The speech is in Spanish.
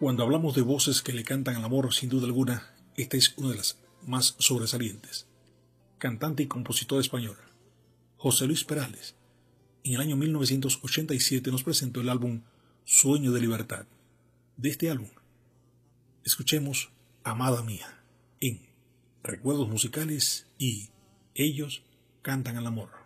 Cuando hablamos de voces que le cantan al amor, sin duda alguna, esta es una de las más sobresalientes. Cantante y compositor español, José Luis Perales, en el año 1987 nos presentó el álbum Sueño de Libertad. De este álbum, escuchemos Amada Mía, en Recuerdos Musicales y Ellos Cantan al Amor.